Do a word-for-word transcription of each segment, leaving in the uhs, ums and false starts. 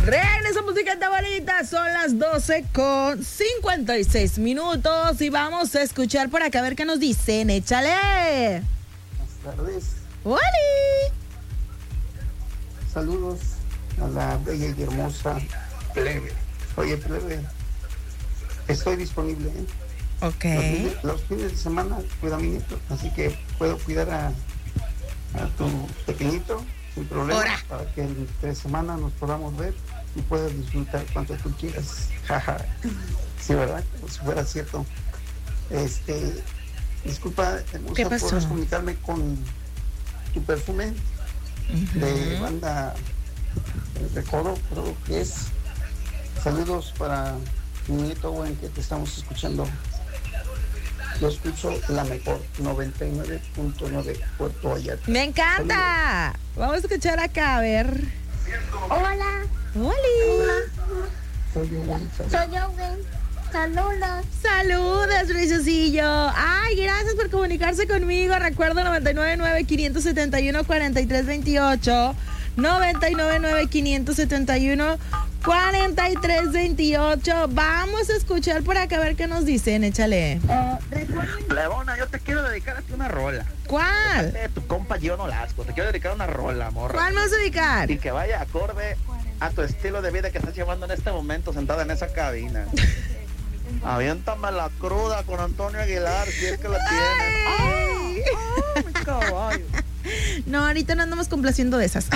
Regresamos, mi gente bonita. Son las doce con cincuenta y seis minutos y vamos a escuchar por acá a ver qué nos dicen. Échale. Buenas tardes. ¡Holi! Saludos a la bella y hermosa plebe. Oye, plebe, estoy disponible, ¿eh? Ok. Los fines, los fines de semana cuida a mi nieto, así que puedo cuidar a, a tu pequeñito sin problema. Ahora. Para que entre semana nos podamos ver y puedas disfrutar cuanto tú quieras. Jaja. Sí, ¿verdad? Como si fuera cierto. Este, disculpa, hermosa, ¿Qué pasó? ¿podrás comunicarme con tu perfume Uh-huh. de banda de coro, creo que es? Saludos para mi nieto Owen, que te estamos escuchando. Yo escucho la mejor noventa y nueve punto nueve Puerto Vallarta. Me encanta. Saludos. Vamos a escuchar acá, a ver. Hola. ¡Holi! Soy Owen. Soy Owen. Saludos. Saludos, preciosillo. Ay, gracias por comunicarse conmigo. Recuerdo noventa y nueve nueve, quinientos setenta y uno, cuarenta y tres veintiocho. noventa y nueve nueve, quinientos setenta y uno, cuarenta y tres veintiocho. Vamos a escuchar por acá a ver qué nos dicen. Échale. Eh, Plebona, yo te quiero dedicar a ti una rola. ¿Cuál? De tu compa Gio Nolasco. Te quiero dedicar una rola, morra. ¿Cuál me vas a dedicar? Y que vaya acorde a tu estilo de vida que estás llevando en este momento sentada en esa cabina. Aviéntame la cruda con Antonio Aguilar, si es que la tienes. ¡Ay! ¡Oh, mi caballo! No, ahorita no andamos complaciendo de esas.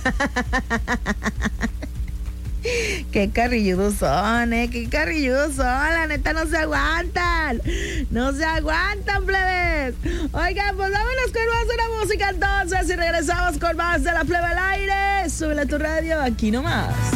Qué carrilludos son, eh. Qué carrilludos son. La neta, no se aguantan. No se aguantan, plebes. Oigan, pues vámonos con más de la música entonces. Y regresamos con más de la plebe al aire. Súbele a tu radio, aquí nomás.